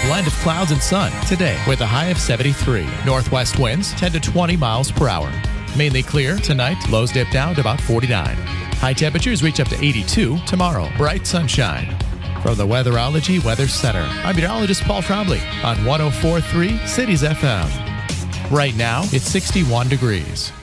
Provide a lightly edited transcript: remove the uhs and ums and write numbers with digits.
blend of clouds and sun today with a high of 73. Northwest winds 10 to 20 miles per hour. Mainly clear tonight. Lows dip down to about 49. High temperatures reach up to 82 tomorrow. Bright sunshine. From the Weatherology Weather Center, I'm meteorologist Paul Trombley on 104.3 Cities FM. Right now, it's 61 degrees.